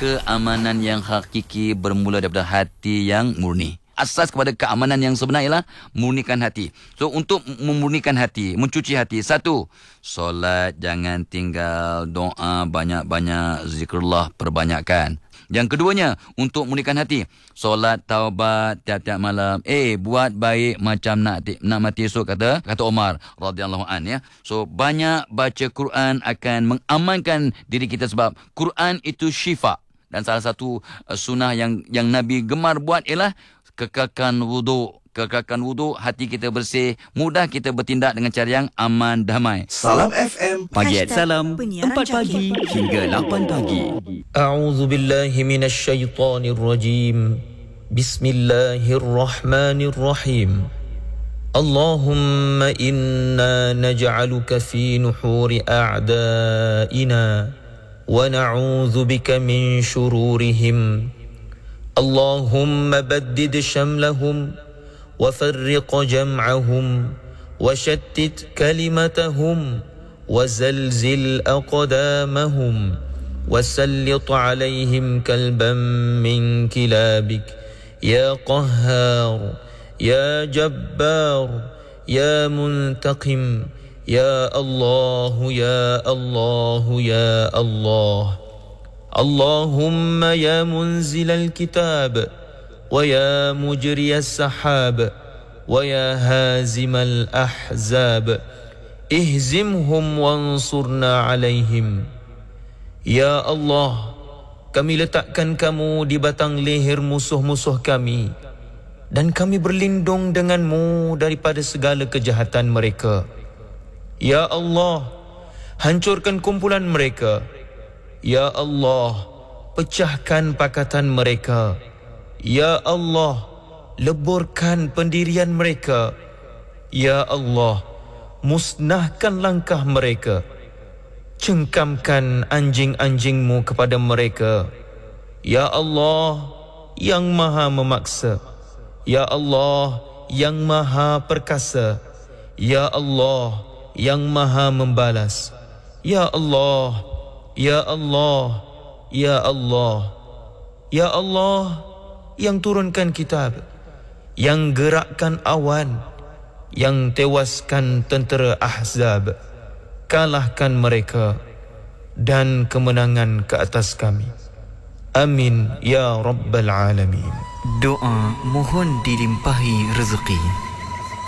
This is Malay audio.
keamanan yang hakiki bermula daripada hati yang murni. Asas kepada keamanan yang sebenar ialah murnikan hati. So untuk memurnikan hati, mencuci hati, satu, solat jangan tinggal, doa banyak-banyak, zikrullah perbanyakkan. Yang keduanya, untuk memurnikan hati, solat taubat tiap-tiap malam. Buat baik macam nak mati esok, kata Umar radhiyallahu an, ya. So banyak baca Quran akan mengamankan diri kita, sebab Quran itu syifa. Dan salah satu sunnah yang Nabi gemar buat ialah kekalkan wuduk. Kekalkan wuduk, hati kita bersih, mudah kita bertindak dengan cara yang aman, damai. Salam FM. Pagi Salam 4 pagi hingga 8 pagi. A'udzu billahi minasy syaithanir rajim. Bismillahirrahmanirrahim. Allahumma inna naj'aluka fi nuhuri a'da'ina wa na'udzu bika min syururihim. Allahumma baddid syamlahum وفرق جمعهم وشتت كلمتهم وزلزل أقدامهم وسلط عليهم كلبا من كلابك يا قهار يا جبار يا منتقم يا الله يا الله يا الله. اللهم يا منزل الكتاب ويا مجري السحاب ويا هازم الأحزاب اهزمهم وانصرنا عليهم. Ya Allah, kami letakkan kamu di batang leher musuh-musuh kami, dan kami berlindung denganmu daripada segala kejahatan mereka. Ya Allah, hancurkan kumpulan mereka. Ya Allah, pecahkan pakatan mereka. Ya Allah, leburkan pendirian mereka. Ya Allah, musnahkan langkah mereka. Cengkamkan anjing-anjingmu kepada mereka. Ya Allah, yang maha memaksa. Ya Allah, yang maha perkasa. Ya Allah, yang maha membalas. Ya Allah, Ya Allah, Ya Allah. Ya Allah, yang turunkan kitab, yang gerakkan awan, yang tewaskan tentera Ahzab, kalahkan mereka dan kemenangan ke atas kami. Amin ya Rabbal Alamin. Doa mohon dilimpahi rezeki.